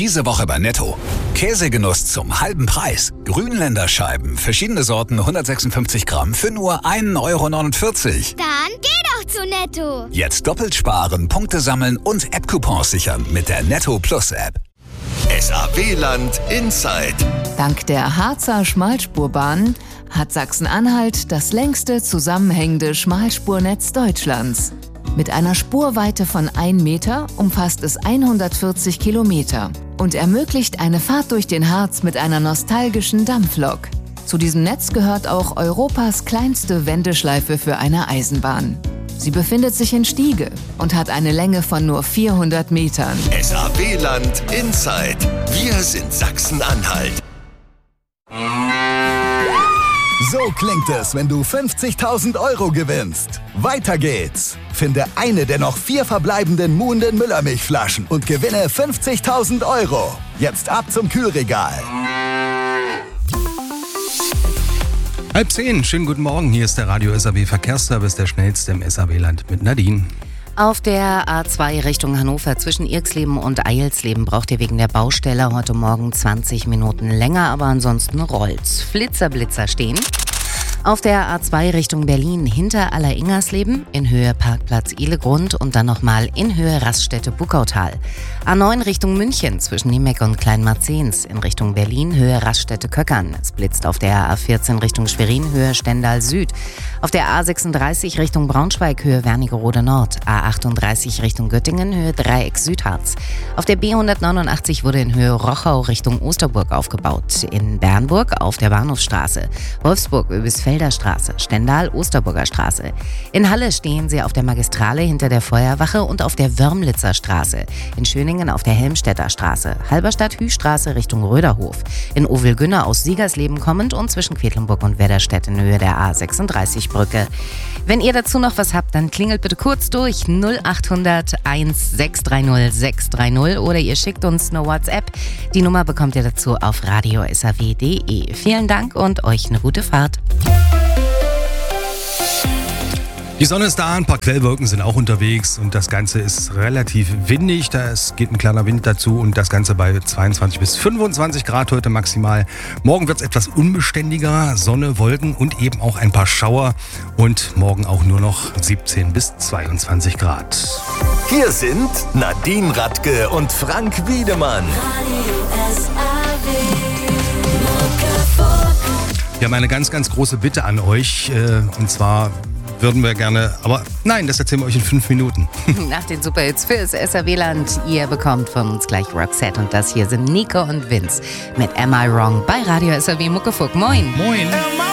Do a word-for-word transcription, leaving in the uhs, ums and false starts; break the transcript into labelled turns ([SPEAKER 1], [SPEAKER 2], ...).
[SPEAKER 1] Diese Woche bei Netto. Käsegenuss zum halben Preis. Grünländer Scheiben, verschiedene Sorten, hundertsechsundfünfzig Gramm für nur ein Euro neunundvierzig.
[SPEAKER 2] Dann geh doch zu Netto.
[SPEAKER 1] Jetzt doppelt sparen, Punkte sammeln und App-Coupons sichern mit der Netto Plus App.
[SPEAKER 3] S A W-Land Inside.
[SPEAKER 4] Dank der Harzer Schmalspurbahn hat Sachsen-Anhalt das längste zusammenhängende Schmalspurnetz Deutschlands. Mit einer Spurweite von einem Meter umfasst es hundertvierzig Kilometer und ermöglicht eine Fahrt durch den Harz mit einer nostalgischen Dampflok. Zu diesem Netz gehört auch Europas kleinste Wendeschleife für eine Eisenbahn. Sie befindet sich in Stiege und hat eine Länge von nur vierhundert Metern.
[SPEAKER 3] S A W-Land Inside. Wir sind Sachsen-Anhalt.
[SPEAKER 5] So klingt es, wenn du fünfzigtausend Euro gewinnst. Weiter geht's. Finde eine der noch vier verbleibenden Muhnden Müllermilchflaschen und gewinne fünfzigtausend Euro. Jetzt ab zum Kühlregal.
[SPEAKER 6] Halb zehn, schönen guten Morgen. Hier ist der Radio S A W Verkehrsservice, der schnellste im S A W-Land mit Nadine.
[SPEAKER 7] Auf der A zwei Richtung Hannover zwischen Irxleben und Eilsleben braucht ihr wegen der Baustelle heute Morgen zwanzig Minuten länger, aber ansonsten rollt's. Flitzer, Blitzer stehen. Auf der A zwei Richtung Berlin hinter Alleringersleben, in Höhe Parkplatz Ihlegrund und dann nochmal in Höhe Raststätte Buckautal. A neun Richtung München zwischen Niemek und Kleinmarzens, in Richtung Berlin Höhe Raststätte Köckern. Es blitzt auf der A vierzehn Richtung Schwerin Höhe Stendal Süd. Auf der A sechsunddreißig Richtung Braunschweig Höhe Wernigerode Nord. A achtunddreißig Richtung Göttingen Höhe Dreieck Südharz. Auf der B hundertneunundachtzig wurde in Höhe Rochau Richtung Osterburg aufgebaut. In Bernburg auf der Bahnhofstraße. Wolfsburg Öbisfelder Straße, Stendal, Osterburger Straße. In Halle stehen sie auf der Magistrale hinter der Feuerwache und auf der Wörmlitzer Straße. In Schöningen auf der Helmstedter Straße. Halberstadt-Hüstraße Richtung Röderhof. In Ovelgünne aus Siegersleben kommend und zwischen Quedlinburg und Wedderstedt in Höhe der A sechsunddreißig Brücke. Wenn ihr dazu noch was habt, dann klingelt bitte kurz durch null achthundert eins sechs drei null sechs drei null oder ihr schickt uns eine WhatsApp. Die Nummer bekommt ihr dazu auf radio s a w punkt d e. Vielen Dank und euch eine gute Fahrt.
[SPEAKER 6] Die Sonne ist da, ein paar Quellwolken sind auch unterwegs und das Ganze ist relativ windig. Da geht ein kleiner Wind dazu und das Ganze bei zweiundzwanzig bis fünfundzwanzig Grad heute maximal. Morgen wird es etwas unbeständiger, Sonne, Wolken und eben auch ein paar Schauer und morgen auch nur noch siebzehn bis zweiundzwanzig Grad.
[SPEAKER 3] Hier sind Nadine Radke und Frank Wiedemann.
[SPEAKER 6] Wir haben eine ganz, ganz große Bitte an euch und zwar würden wir gerne, aber nein, das erzählen wir euch in fünf Minuten.
[SPEAKER 7] Nach den Superhits fürs S A W-Land. Ihr bekommt von uns gleich Roxette und das hier sind Nico und Vince mit Am I Wrong bei Radio S A W Muckefuck. Moin.
[SPEAKER 6] Moin.